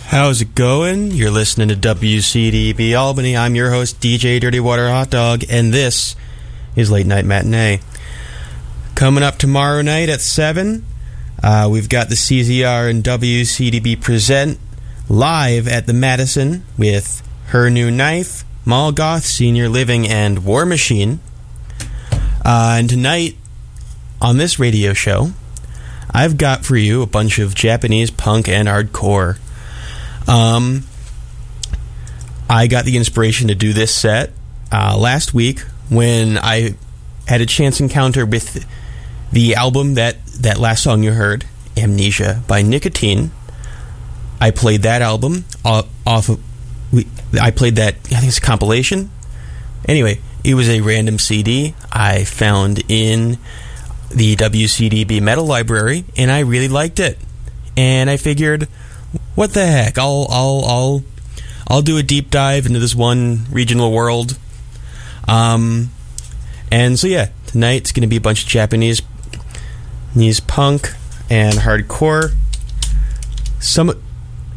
How's it going? You're listening to WCDB Albany. I'm your host, DJ Dirty Water Hot Dog, and this is Late Night Matinee. Coming up tomorrow night at 7, we've got the CZR and WCDB Present live at the Madison with Her New Knife, Molgoth, Senior Living, and War Machine. And tonight, on this radio show, I've got for you a bunch of Japanese punk and hardcore. I got the inspiration to do this set last week when I had a chance encounter with the album that last song you heard, Amnesia by Nicotine. I played that album I played that, I think it's a compilation. Anyway, it was a random CD I found in the WCDB Metal Library, and I really liked it. And I figured, what the heck? I'll do a deep dive into this one regional world. And so yeah, tonight it's going to be a bunch of Japanese punk and hardcore. Some of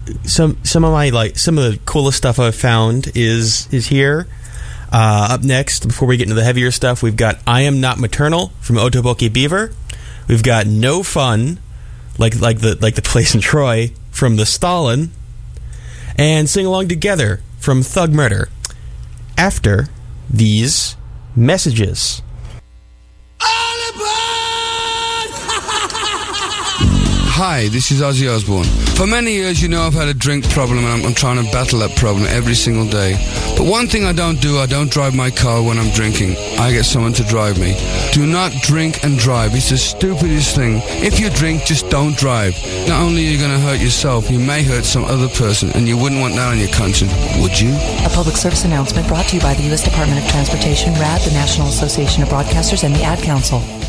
the coolest stuff I've found is here. Up next, before we get into the heavier stuff, we've got I Am Not Maternal from Otoboke Beaver. We've got No Fun, like the place in Troy, from The Stalin, and Sing Along Together from Thug Murder. After these messages. Hi, this is Ozzy Osbourne. For many years, you know I've had a drink problem, and I'm trying to battle that problem every single day. But one thing I don't drive my car when I'm drinking. I get someone to drive me. Do not drink and drive. It's the stupidest thing. If you drink, just don't drive. Not only are you going to hurt yourself, you may hurt some other person, and you wouldn't want that on your conscience, would you? A public service announcement brought to you by the U.S. Department of Transportation, RAD, the National Association of Broadcasters, and the Ad Council.